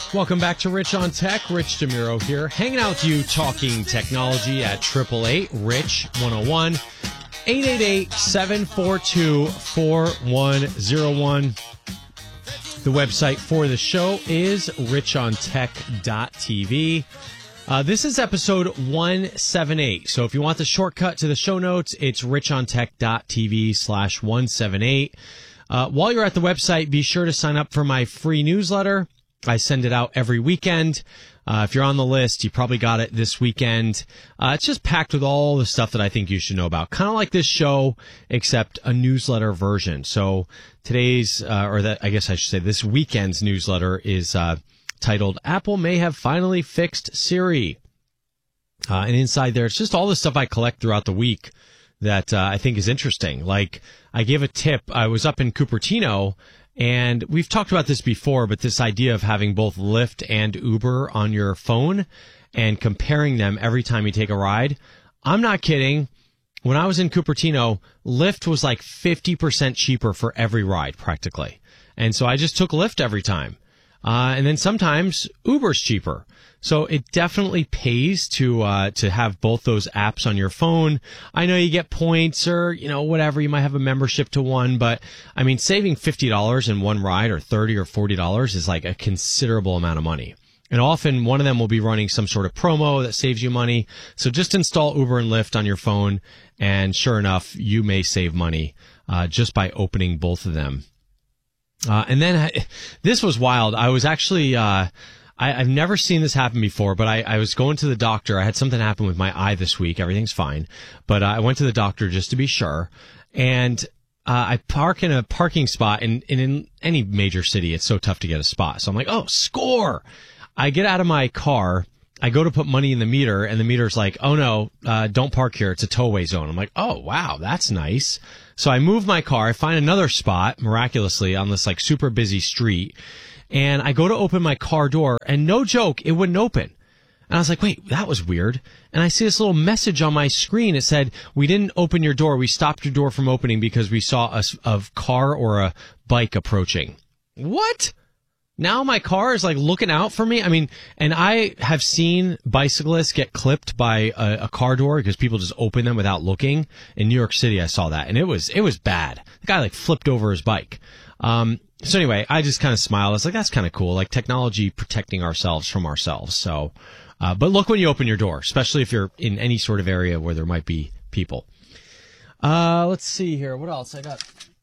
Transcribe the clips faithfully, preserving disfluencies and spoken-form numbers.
Welcome back to Rich on Tech. Rich DeMuro here, hanging out with you, talking technology at eight eight eight, rich one oh one, eight eight eight, seven four two, four one oh one. The website for the show is rich on tech dot t v. Uh, this is episode one seventy-eight. So if you want the shortcut to the show notes, it's rich on tech dot t v slash one seventy-eight. Uh, while you're at the website, be sure to sign up for my free newsletter. I send it out every weekend. Uh, if you're on the list, you probably got it this weekend. Uh, it's just packed with all the stuff that I think you should know about. Kind of like this show, except a newsletter version. So today's, uh, or that, I guess I should say this weekend's newsletter is uh, titled, Apple May Have Finally Fixed Siri. Uh, and inside there, it's just all the stuff I collect throughout the week that uh, I think is interesting. Like, I gave a tip. I was up in Cupertino, and we've talked about this before, but this idea of having both Lyft and Uber on your phone and comparing them every time you take a ride. I'm not kidding. When I was in Cupertino, Lyft was like fifty percent cheaper for every ride, practically. And so I just took Lyft every time. Uh, and then sometimes Uber's cheaper. So it definitely pays to uh, to have both those apps on your phone. I know you get points or, you know, whatever. You might have a membership to one. But, I mean, saving fifty dollars in one ride or thirty dollars or forty dollars is like a considerable amount of money. And often one of them will be running some sort of promo that saves you money. So just install Uber and Lyft on your phone. And sure enough, you may save money uh, just by opening both of them. Uh, and then this was wild. I was actually, uh, I, I've never seen this happen before, but I, I was going to the doctor. I had something happen with my eye this week. Everything's fine. But uh, I went to the doctor just to be sure. And uh, I park in a parking spot. And, and in any major city, it's so tough to get a spot. So I'm like, oh, score. I get out of my car. I go to put money in the meter, and the meter's like, oh, no, uh, don't park here. It's a towaway zone. I'm like, oh, wow, that's nice. So I move my car. I find another spot, miraculously, on this like super busy street. And I go to open my car door, and no joke, it wouldn't open. And I was like, wait, that was weird. And I see this little message on my screen. It said, we didn't open your door. We stopped your door from opening because we saw a, a car or a bike approaching. What? Now my car is like looking out for me. I mean, and I have seen bicyclists get clipped by a, a car door because people just open them without looking. In New York City, I saw that, and it was it was bad. The guy like flipped over his bike. Um, so anyway, I just kind of smiled. I was like, that's kind of cool, like technology protecting ourselves from ourselves. So, uh, but look when you open your door, especially if you're in any sort of area where there might be people. Uh, let's see here. What else I got?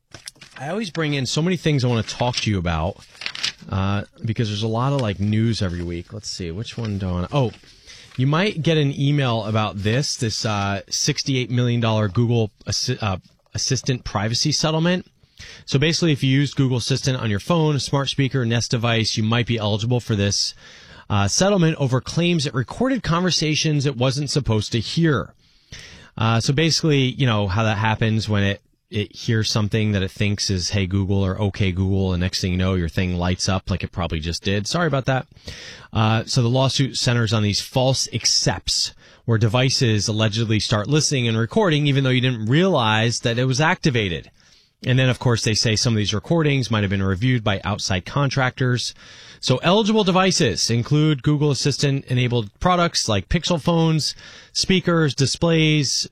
I always bring in so many things I want to talk to you about. Uh, because there's a lot of like news every week. Let's see, which one do I want to, oh, you might get an email about this, this, uh, sixty-eight million dollars Google assi- uh, Assistant privacy settlement. So basically, if you use Google Assistant on your phone, a smart speaker, Nest device, you might be eligible for this, uh, settlement over claims it recorded conversations it wasn't supposed to hear. Uh, so basically, you know, how that happens when it, it hears something that it thinks is, hey, Google or okay, Google, and next thing you know, your thing lights up like it probably just did. Sorry about that. Uh, so the lawsuit centers on these false accepts where devices allegedly start listening and recording even though you didn't realize that it was activated. And then, of course, they say some of these recordings might have been reviewed by outside contractors. So eligible devices include Google Assistant-enabled products like Pixel phones, speakers, displays.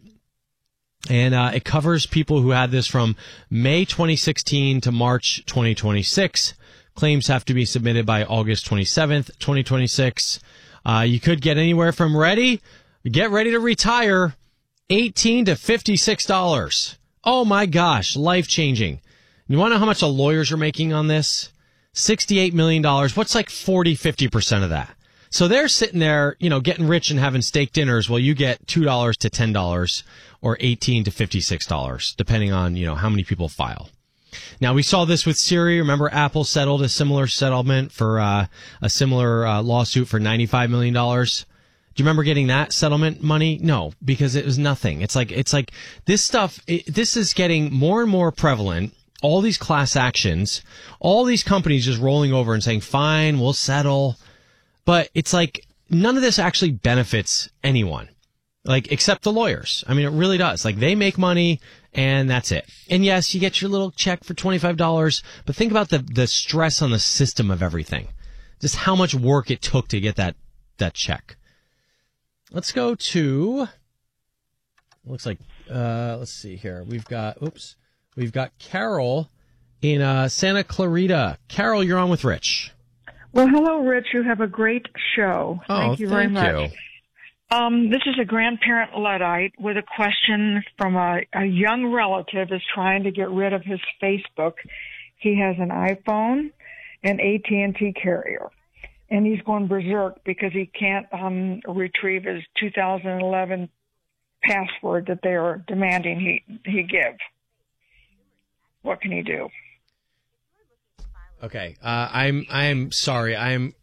And uh, it covers people who had this from May twenty sixteen to March twenty twenty-six. Claims have to be submitted by August twenty-seventh, twenty twenty-six. Uh, you could get anywhere from ready, get ready to retire, eighteen to fifty-six dollars. Oh my gosh, life-changing. You want to know how much the lawyers are making on this? sixty-eight million dollars. What's like forty, fifty percent of that? So they're sitting there, you know, getting rich and having steak dinners while you get two dollars to ten dollars or eighteen to fifty-six dollars, depending on, you know, how many people file. Now, we saw this with Siri. Remember, Apple settled a similar settlement for uh, a similar uh, lawsuit for ninety-five million dollars. Do you remember getting that settlement money? No, because it was nothing. It's like, it's like this stuff, it, this is getting more and more prevalent. All these class actions, all these companies just rolling over and saying, fine, we'll settle. But it's like none of this actually benefits anyone, like except the lawyers. I mean, it really does. Like they make money and that's it. And yes, you get your little check for twenty-five dollars, but think about the, the stress on the system of everything. just how much work it took to get that that check. Let's go to. Looks like. Uh, let's see here. We've got. Oops. We've got Carol in uh, Santa Clarita. Carol, you're on with Rich. Well, hello, Rich. You have a great show. Oh, thank you very thank much. you. Um, this is a grandparent Luddite with a question from a, a young relative is trying to get rid of his Facebook. He has an iPhone and A T and T carrier, and he's going berserk because he can't um, retrieve his two thousand eleven password that they are demanding he he give. What can he do? Okay, uh, I'm I'm sorry. I'm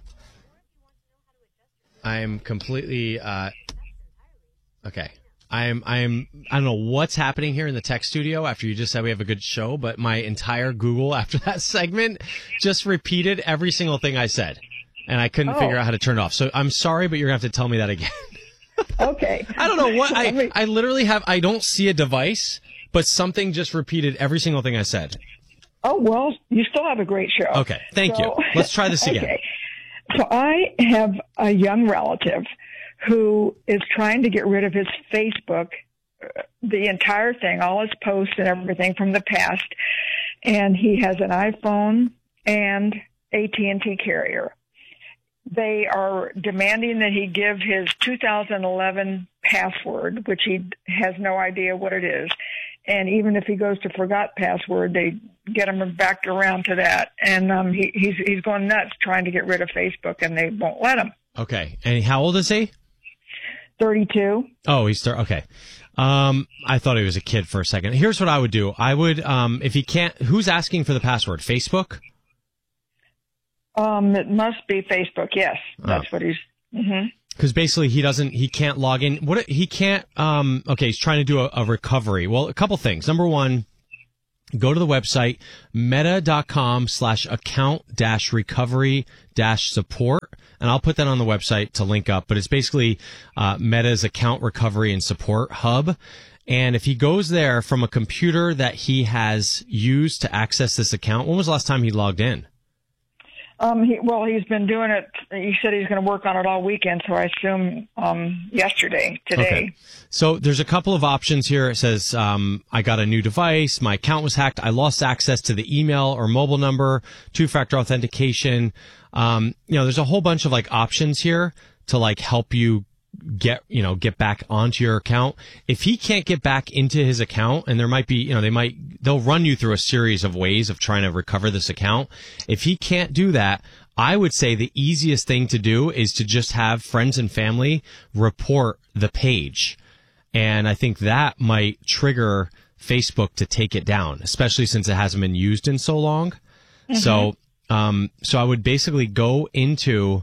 I'm completely uh, okay. I'm I'm I don't know what's happening here in the tech studio after you just said we have a good show, but my entire Google after that segment just repeated every single thing I said, and I couldn't Oh. figure out how to turn it off. So I'm sorry, but you're gonna have to tell me that again. Okay. I don't know what Let I me- I literally have. I don't see a device, but something just repeated every single thing I said. Oh, well, you still have a great show. Okay, thank So- you. Let's try this again. Okay. So I have a young relative who is trying to get rid of his Facebook, uh, the entire thing, all his posts and everything from the past. And he has an iPhone and A T and T carrier. They are demanding that he give his two thousand eleven password, which he has no idea what it is. And even if he goes to forgot password, they get him back around to that. And um, he, he's he's going nuts trying to get rid of Facebook, and they won't let him. Okay, and how old is he? thirty-two. Oh, he's thir- okay. Um, I thought he was a kid for a second. Here's what I would do. I would, um, if he can't, who's asking for the password? Facebook? Um, it must be Facebook. Yes, that's Oh. what he's. hmm Because basically he doesn't, he can't log in. What he can't. Um, okay, he's trying to do a, a recovery. Well, a couple things. Number one, go to the website meta.com slash account dash recovery dash support. And I'll put that on the website to link up, but it's basically uh, Meta's account recovery and support hub. And if he goes there from a computer that he has used to access this account, when was the last time he logged in? Um, he, well, he's been doing it. He said he's going to work on it all weekend, so I assume um, yesterday, today. Okay. So there's a couple of options here. It says, um, I got a new device. My account was hacked. I lost access to the email or mobile number, two-factor authentication. Um, you know, there's a whole bunch of like options here to like help you get, you know, get back onto your account. If he can't get back into his account, and there might be, you know, they might, they'll run you through a series of ways of trying to recover this account. If he can't do that, I would say the easiest thing to do is to just have friends and family report the page. And I think that might trigger Facebook to take it down, especially since it hasn't been used in so long. Mm-hmm. So, um, so I would basically go into,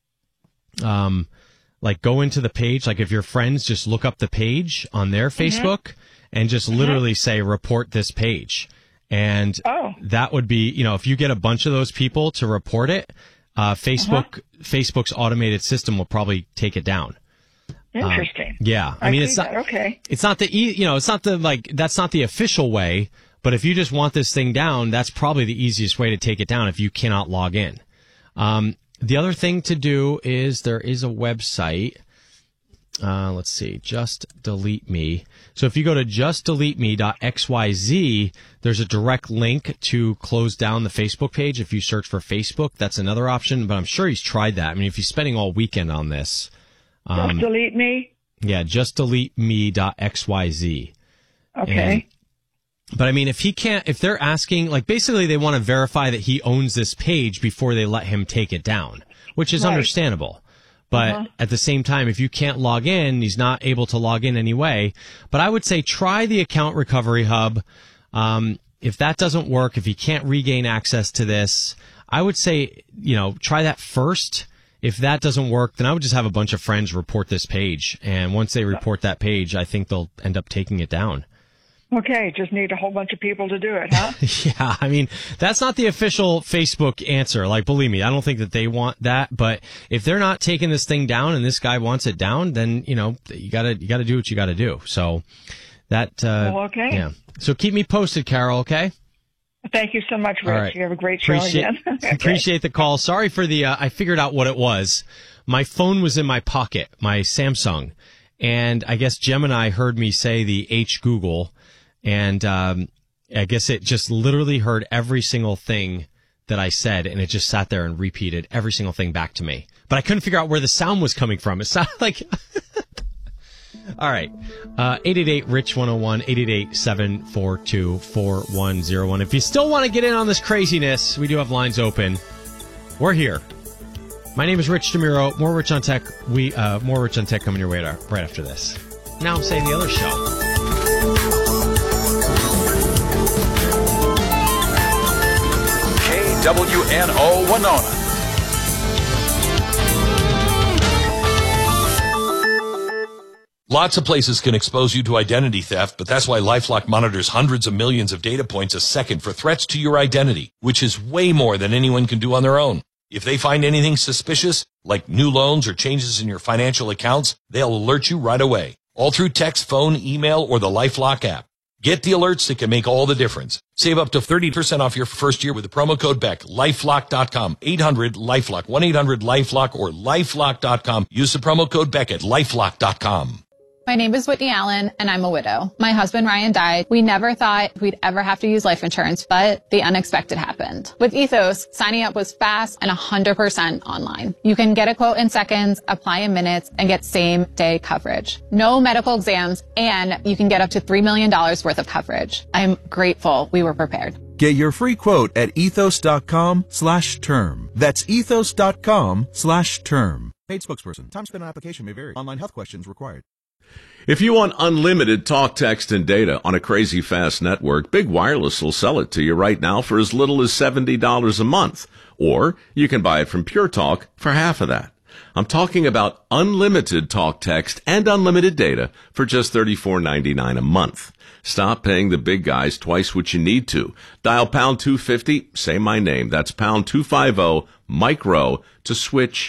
um, like go into the page, like if your friends just look up the page on their Facebook mm-hmm. and just literally mm-hmm. say, report this page. And oh. that would be, you know, if you get a bunch of those people to report it, uh, Facebook, uh-huh. Facebook's automated system will probably take it down. Interesting. Um, yeah. I, I mean, see it's not, that. Okay. It's not the, e- you know, it's not the, like, that's not the official way, but if you just want this thing down, that's probably the easiest way to take it down if you cannot log in. Um, The other thing to do is there is a website. Uh, let's see, Just Delete Me. So if you go to just delete me dot x y z, there's a direct link to close down the Facebook page. If you search for Facebook, that's another option, but I'm sure he's tried that. I mean, if he's spending all weekend on this. Um, just delete me? Yeah, just delete me dot x y z. Okay. And, but I mean, if he can't, if they're asking, like basically they want to verify that he owns this page before they let him take it down, which is right. understandable. But uh-huh. at the same time, if you can't log in, he's not able to log in anyway. But I would say try the account recovery hub. Um, if that doesn't work, if he can't regain access to this, I would say, you know, try that first. If that doesn't work, then I would just have a bunch of friends report this page. And once they report that page, I think they'll end up taking it down. Okay, just need a whole bunch of people to do it, huh? Yeah, I mean, that's not the official Facebook answer. Like, believe me, I don't think that they want that. But if they're not taking this thing down and this guy wants it down, then, you know, you gotta, you gotta do what you gotta do. So that, uh, well, okay. Yeah. So keep me posted, Carol, okay? Thank you so much, Rich. Right. You have a great show appreciate, again. Okay. Appreciate the call. Sorry for the, uh, I figured out what it was. My phone was in my pocket, my Samsung. And I guess Gemini heard me say the H Google. And um, I guess it just literally heard every single thing that I said. And it just sat there and repeated every single thing back to me. But I couldn't figure out where the sound was coming from. It sounded like... All right. Uh, eight eight eight, R I C H one oh one, eight eight eight, seven four two, four one oh one. If you still want to get in on this craziness, we do have lines open. We're here. My name is Rich DeMuro. More Rich on Tech. We, uh, more Rich on Tech coming your way to, right after this. Now I'm saying the other show. K W N O Winona. Lots of places can expose you to identity theft, but that's why LifeLock monitors hundreds of millions of data points a second for threats to your identity, which is way more than anyone can do on their own. If they find anything suspicious, like new loans or changes in your financial accounts, they'll alert you right away, all through text, phone, email, or the LifeLock app. Get the alerts that can make all the difference. Save up to thirty percent off your first year with the promo code Beck. LifeLock dot com, eight hundred LifeLock, one eight hundred LifeLock, or LifeLock dot com. Use the promo code Beck at LifeLock dot com. My name is Whitney Allen, and I'm a widow. My husband, Ryan, died. We never thought we'd ever have to use life insurance, but the unexpected happened. With Ethos, signing up was fast and one hundred percent online. You can get a quote in seconds, apply in minutes, and get same-day coverage. No medical exams, and you can get up to three million dollars worth of coverage. I'm grateful we were prepared. Get your free quote at ethos.com slash term. That's ethos.com slash term. Paid spokesperson. Time spent on application may vary. Online health questions required. If you want unlimited talk, text, and data on a crazy fast network, Big Wireless will sell it to you right now for as little as seventy dollars a month. Or you can buy it from Pure Talk for half of that. I'm talking about unlimited talk, text, and unlimited data for just thirty-four ninety-nine a month. Stop paying the big guys twice what you need to. Dial pound two fifty, say my name. That's pound two fifty, micro, to switch